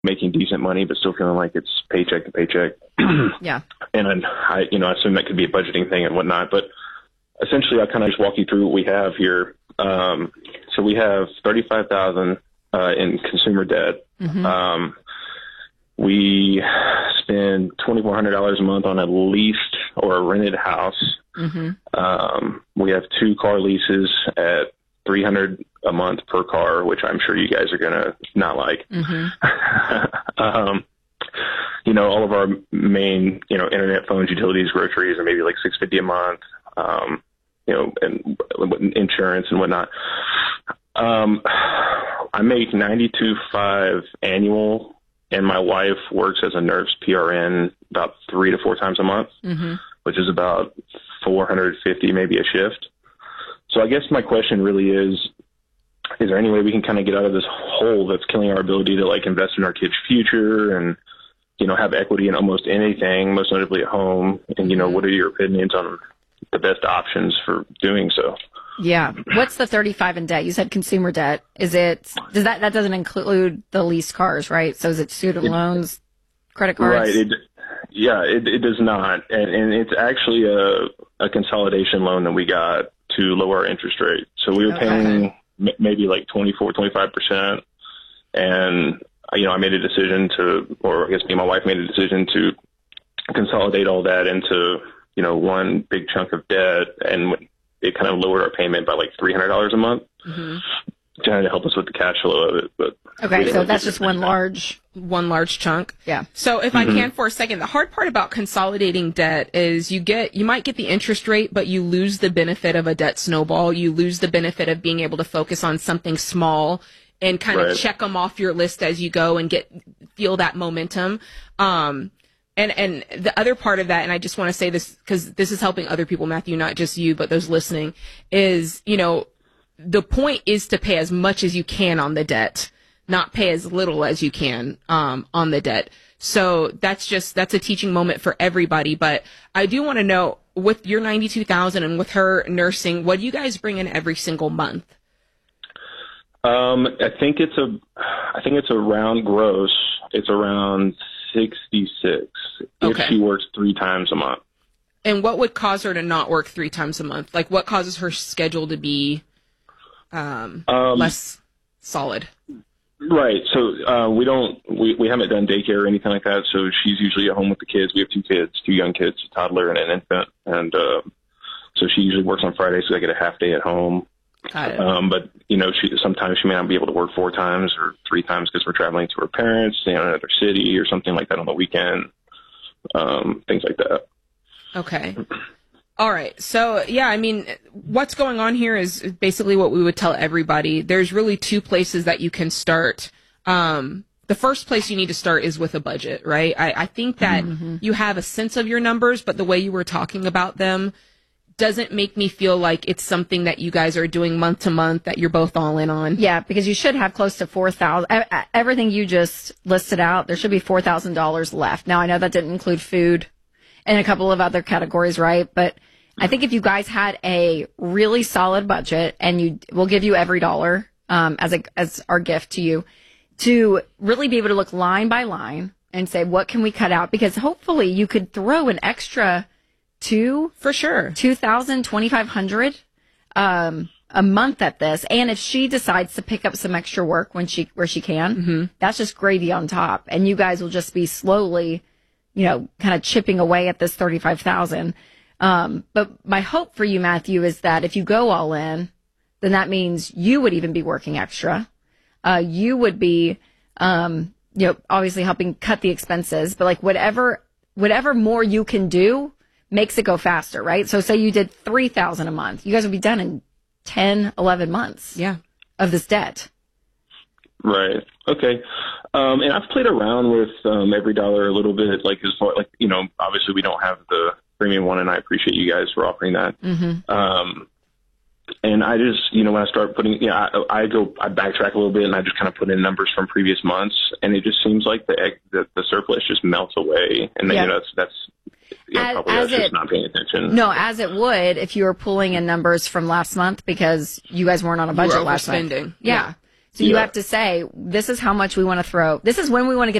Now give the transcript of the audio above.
making decent money, but still feeling like it's paycheck to paycheck. Yeah. And I assume that could be a budgeting thing and whatnot, but essentially, I'll kind of just walk you through what we have here. So we have $35,000 in consumer debt. Mm-hmm. We spend $2,400 a month on a leased or a rented house. Mm-hmm. We have 2 car leases at $300 a month per car, which I'm sure you guys are gonna not like. Mm-hmm. All of our main, internet, phones, utilities, groceries are maybe like $650 a month. And insurance and whatnot. I make $92,500 annual, and my wife works as a nurse PRN about 3 to 4 times a month, mm-hmm. which is about $450 maybe a shift. So I guess my question really is there any way we can kind of get out of this hole that's killing our ability to like invest in our kids' future and, have equity in almost anything, most notably at home? And, what are your opinions on the best options for doing so? Yeah. What's the 35 in debt? You said consumer debt. That doesn't include the leased cars, right? So is it student loans, credit cards? Right. It does not. And it's actually a consolidation loan that we got to lower our interest rate. So we were paying maybe like 24-25%. And, I made a decision or I guess me and my wife made a decision to consolidate all that into, one big chunk of debt, and it kind of lowered our payment by like $300 a month, mm-hmm. trying to help us with the cash flow of it. But so that's just one large chunk. Yeah. So if I can for a second, the hard part about consolidating debt is you might get the interest rate, but you lose the benefit of a debt snowball. You lose the benefit of being able to focus on something small and kind of check them off your list as you go and feel that momentum. And the other part of that, and I just want to say this because this is helping other people, Matthew, not just you, but those listening, is, the point is to pay as much as you can on the debt, not pay as little as you can on the debt. So that's a teaching moment for everybody. But I do want to know, with your $92,000 and with her nursing, what do you guys bring in every single month? I think it's around gross. It's around 66 if she works 3 times a month. And what would cause her to not work 3 times a month? Like, what causes her schedule to be less solid? Right. So we haven't done daycare or anything like that. So she's usually at home with the kids. We have 2 kids, 2 young kids, a toddler and an infant. And so she usually works on Fridays, so I get a half day at home. Got it. But sometimes she may not be able to work 4 times or 3 times because we're traveling to her parents, in another city or something like that on the weekend. Things like that. Okay. All right. So what's going on here is basically what we would tell everybody. There's really 2 places that you can start. The first place you need to start is with a budget, right? I think that you have a sense of your numbers, but the way you were talking about them doesn't make me feel like it's something that you guys are doing month to month that you're both all in on. Yeah, because you should have close to $4,000. Everything you just listed out, there should be $4,000 left. Now, I know that didn't include food and a couple of other categories, right? But I think if you guys had a really solid budget, and we'll give you every dollar as our gift to you, to really be able to look line by line and say, what can we cut out? Because hopefully you could throw an extra for sure, $2,000, $2,500 a month at this. And if she decides to pick up some extra work where she can, that's just gravy on top. And you guys will just be slowly, kind of chipping away at this $35,000. But my hope for you, Matthew, is that if you go all in, then that means you would even be working extra. You would be, obviously helping cut the expenses, but like whatever more you can do makes it go faster, right? So say you did $3,000 a month, you guys would be done in 10, 11 months of this debt. Right. Okay. And I've played around with every dollar a little bit, like as far obviously we don't have the premium one, and I appreciate you guys for offering that. And I just, when I start putting, I backtrack a little bit and I just kind of put in numbers from previous months, and it just seems like the surplus just melts away. And then, that's just not paying attention. No, as it would if you were pulling in numbers from last month because you guys weren't on a budget last month. Overspending. Yeah. So you have to say, this is how much we want to throw. This is when we want to get